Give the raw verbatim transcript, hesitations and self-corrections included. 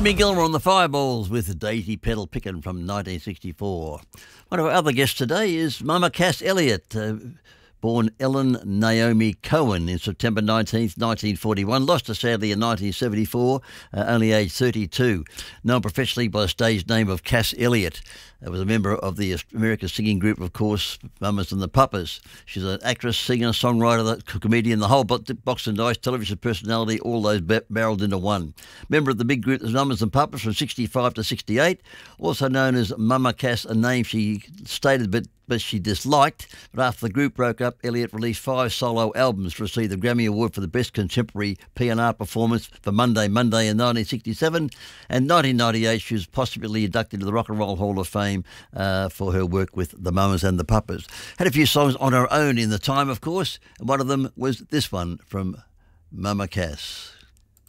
Jimmy Gilmer on the Fireballs with Daisy Pedal Pickin' from nineteen sixty-four. One of our other guests today is Mama Cass Elliot, uh, born Ellen Naomi Cohen in September nineteenth, nineteen forty-one. Lost her sadly in nineteen seventy-four, uh, only aged thirty-two. Known professionally by the stage name of Cass Elliot. Uh, was a member of the American singing group, of course, Mamas and the Papas. She's an actress, singer, songwriter, comedian, the whole box and dice, television personality, all those barreled into one. Member of the big group, the Mamas and Papas, from sixty-five to sixty-eight. Also known as Mama Cass, a name she stated but but she disliked. But after the group broke up, Elliot released five solo albums to receive the Grammy Award for the Best Contemporary P and R Performance for Monday Monday in nineteen sixty-seven. And nineteen ninety-eight, she was possibly inducted to the Rock and Roll Hall of Fame uh, for her work with the Mamas and the Papas. Had a few songs on her own in the time, of course, and one of them was this one from Mama Cass.